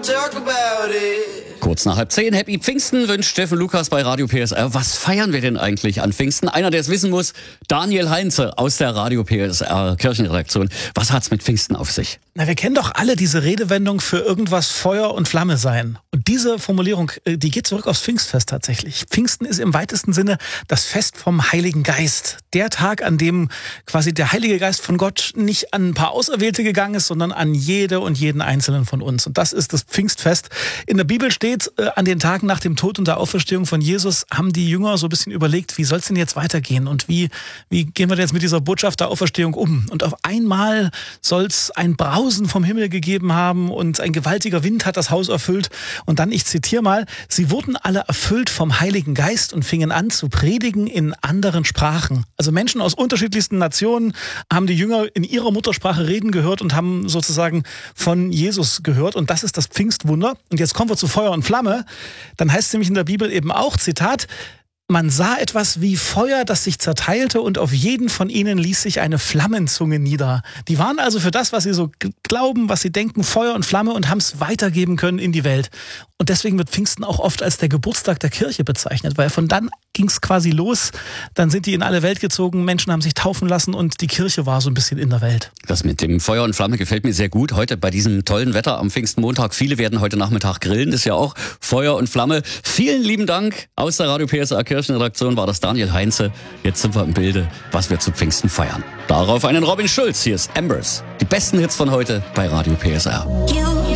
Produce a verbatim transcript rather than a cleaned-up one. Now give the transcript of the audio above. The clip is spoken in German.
Kurz nach halb zehn, Happy Pfingsten wünscht Steffen Lukas bei Radio P S R. Was feiern wir denn eigentlich an Pfingsten? Einer, der es wissen muss, Daniel Heinze aus der Radio P S R Kirchenredaktion. Was hat's mit Pfingsten auf sich? Na, wir kennen doch alle diese Redewendung für irgendwas Feuer und Flamme sein. Und diese Formulierung, die geht zurück aufs Pfingstfest tatsächlich. Pfingsten ist im weitesten Sinne das Fest vom Heiligen Geist. Der Tag, an dem quasi der Heilige Geist von Gott nicht an ein paar Auserwählte gegangen ist, sondern an jede und jeden Einzelnen von uns. Und das ist das Pfingstfest. In der Bibel steht, äh, an den Tagen nach dem Tod und der Auferstehung von Jesus haben die Jünger so ein bisschen überlegt, wie soll es denn jetzt weitergehen und wie, wie gehen wir denn jetzt mit dieser Botschaft der Auferstehung um? Und auf einmal soll es ein Brausen vom Himmel gegeben haben und ein gewaltiger Wind hat das Haus erfüllt. Und dann, ich zitiere mal, sie wurden alle erfüllt vom Heiligen Geist und fingen an zu predigen in anderen Sprachen. Also Menschen aus unterschiedlichsten Nationen haben die Jünger in ihrer Muttersprache reden gehört und haben sozusagen von Jesus gehört. Und das ist das Pfingstwunder. Und jetzt kommen wir zu Feuer und Flamme. Dann heißt es nämlich in der Bibel eben auch, Zitat, man sah etwas wie Feuer, das sich zerteilte und auf jeden von ihnen ließ sich eine Flammenzunge nieder. Die waren also für das, was sie so glauben, was sie denken, Feuer und Flamme und haben es weitergeben können in die Welt. Und deswegen wird Pfingsten auch oft als der Geburtstag der Kirche bezeichnet, weil von dann ging es quasi los. Dann sind die in alle Welt gezogen, Menschen haben sich taufen lassen und die Kirche war so ein bisschen in der Welt. Das mit dem Feuer und Flamme gefällt mir sehr gut. Heute bei diesem tollen Wetter am Pfingstmontag. Viele werden heute Nachmittag grillen. Das ist ja auch Feuer und Flamme. Vielen lieben Dank. Aus der Radio P S R Kirchenredaktion war das Daniel Heinze. Jetzt sind wir im Bilde, was wir zu Pfingsten feiern. Darauf einen Robin Schulz. Hier ist Embers. Die besten Hits von heute bei Radio P S R.